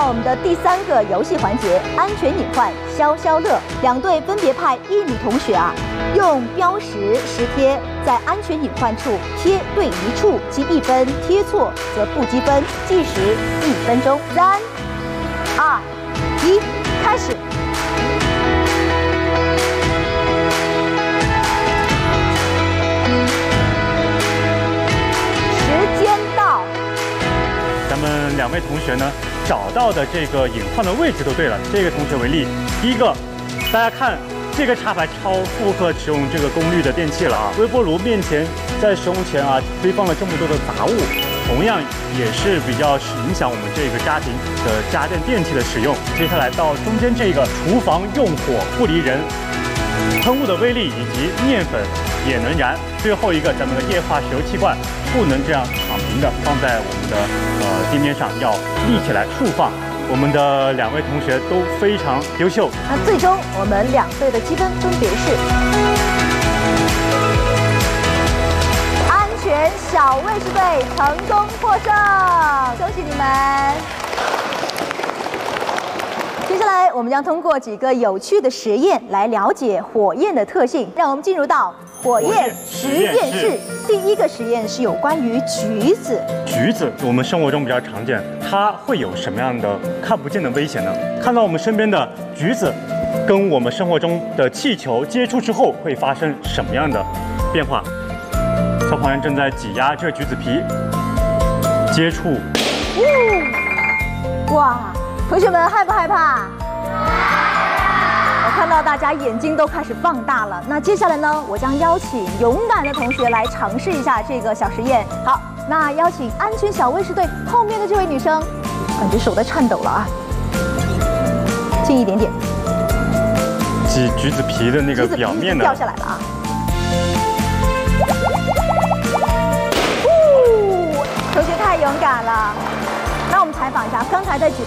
到我们的第3个游戏环节——安全隐患消消乐。2队分别派1女同学用标识实贴在安全隐患处贴对一处积1分，贴错则不积分。计时1分钟，3、2、1，开始。 咱们2位同学呢，找到的这个隐患的位置都对了。这个同学为例，第一个，大家看这个插排超负荷使用这个功率的电器了微波炉面前在使用前堆放了这么多的杂物，同样也是比较影响我们这个家庭的家电电器的使用。接下来到中间这个厨房用火不离人，喷雾的威力以及面粉也能燃。最后一个，咱们的液化石油气罐不能这样躺平的放在我们的地面上，要立起来竖放。我们的2位同学都非常优秀。 那最终我们2队的积分分别是：安全小卫士队成功获胜，恭喜你们！ 接下来，我们将通过几个有趣的实验来了解火焰的特性。让我们进入到火焰实验室。第1个实验是有关于橘子。 橘子，我们生活中比较常见，它会有什么样的看不见的危险呢？看到我们身边的橘子，跟我们生活中的气球接触之后会发生什么样的变化？消防员正在挤压这橘子皮，接触。 哇！ 同学们害不害怕？我看到大家眼睛都开始放大了。那接下来呢，我将邀请勇敢的同学来尝试一下这个小实验。好，那邀请安全小卫士队后面的这位女生，感觉手在颤抖了近一点点。 挤橘子皮的那个表面呢， 掉下来了同学太勇敢了。那我们采访一下，刚才在挤。